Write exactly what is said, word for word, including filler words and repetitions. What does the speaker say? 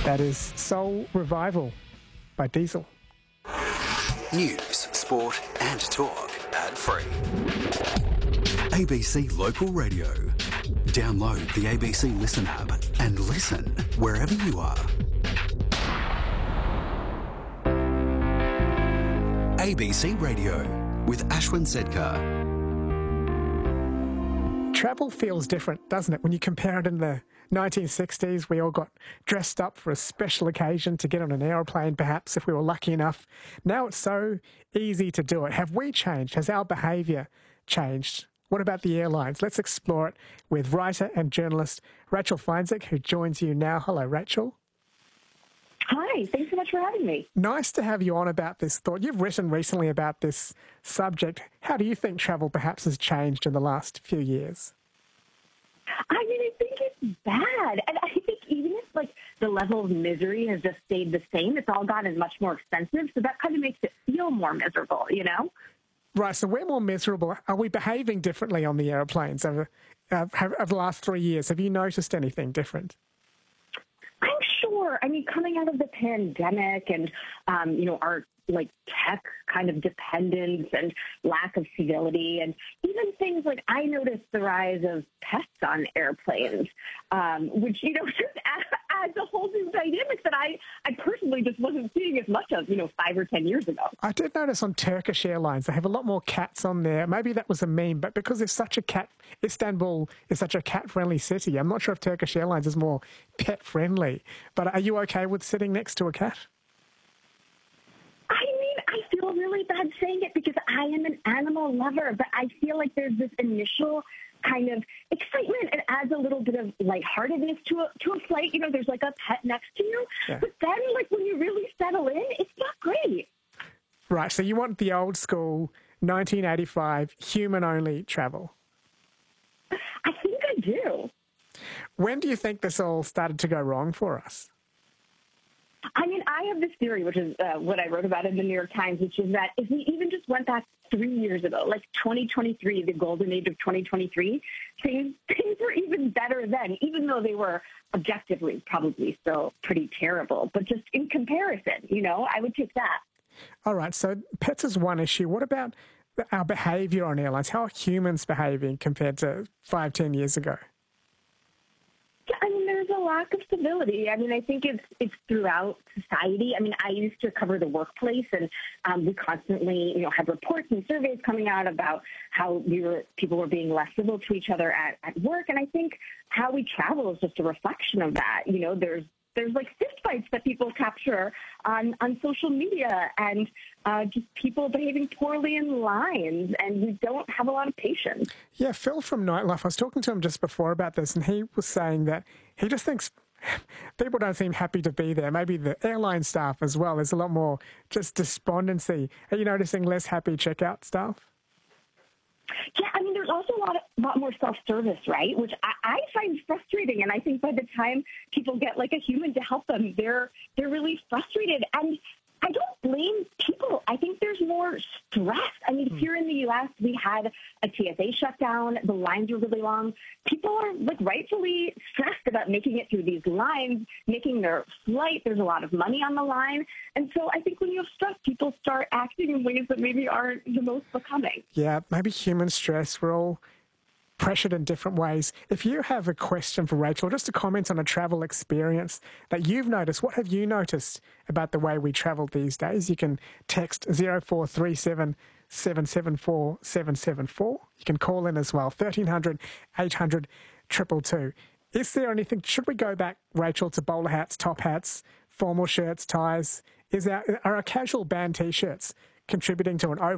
That is Soul Revival by Diesel. News, sport and talk ad-free. A B C Local Radio. Download the A B C Listen app and listen wherever you are. A B C Radio with Ashwin Sedkar. Travel feels different, doesn't it? When you compare it in the nineteen sixties, we all got dressed up for a special occasion to get on an aeroplane, perhaps, if we were lucky enough. Now it's so easy to do it. Have we changed? Has our behaviour changed? What about the airlines? Let's explore it with writer and journalist Rachel Feinzig, who joins you now. Hello, Rachel. Hi, thanks so much for having me. Nice to have you on about this thought. You've written recently about this subject. How do you think travel perhaps has changed in the last few years? I mean, I think it's bad. And I think even if, like, the level of misery has just stayed the same, it's all gotten much more expensive. So that kind of makes it feel more miserable, you know? Right, so we're more miserable. Are we behaving differently on the aeroplanes over, uh, over the last three years? Have you noticed anything different? I'm sure. I mean, coming out of the pandemic and, um, you know, our, like, tech kind of dependence and lack of civility, and even things like I noticed the rise of pets on airplanes, um, which, you know, just adds a whole new dynamic that I, I personally just wasn't seeing as much of, you know, five or ten years ago. I did notice on Turkish Airlines, they have a lot more cats on there. Maybe that was a meme, but because there's such a cat, Istanbul is such a cat-friendly city, I'm not sure if Turkish Airlines is more pet-friendly. But are you okay with sitting next to a cat? I mean, I feel really bad saying it because I am an animal lover, but I feel like there's this initial kind of excitement. It adds a little bit of lightheartedness to a, to a flight. You know, there's like a pet next to you. Yeah. But then, like, when you really settle in, it's not great. Right, so you want the old school nineteen eighty-five human-only travel? I think I do. When do you think this all started to go wrong for us? I mean, I have this theory, which is uh, what I wrote about in the New York Times, which is that if we even just went back three years ago, like twenty twenty-three, the golden age of twenty twenty-three, things, things were even better then, even though they were objectively probably still pretty terrible. But just in comparison, you know, I would take that. All right, so pets is one issue. What about our behaviour on airlines? How are humans behaving compared to five, ten years ago? I mean, there's a lack of civility. I mean, I think it's it's throughout society. I mean, I used to cover the workplace, and um, we constantly, you know, had reports and surveys coming out about how we were people were being less civil to each other at, at work. And I think how we travel is just a reflection of that. You know, there's there's like fist fights that people capture on, on social media, and uh, just people behaving poorly in lines, and we don't have a lot of patience. Yeah, Phil from Nightlife, I was talking to him just before about this, and he was saying that he just thinks people don't seem happy to be there. Maybe the airline staff as well. There's a lot more just despondency. Are you noticing less happy checkout staff? Yeah, I mean, there's also a lot, of, lot more self-service, right, which I, I find frustrating. And I think by the time people get, like, a human to help them, they're they're really frustrated. And I don't blame people. I think there's more stress. I mean, here in the U S, we had a T S A shutdown. The lines were really long. People are, like, rightfully stressed about making it through these lines, making their flight. There's a lot of money on the line. And so I think when you have stress, people start acting in ways that maybe aren't the most becoming. Yeah, maybe human stress. We're all pressured in different ways. If you have a question for Rachel, just a comment on a travel experience that you've noticed, what have you noticed about the way we travel these days? You can text zero four three seven, seven seven four, seven seven four. You can call in as well, thirteen hundred, eight hundred, two two two. Is there anything, should we go back, Rachel, to bowler hats, top hats, formal shirts, ties? Is our, are our casual band T-shirts contributing to an over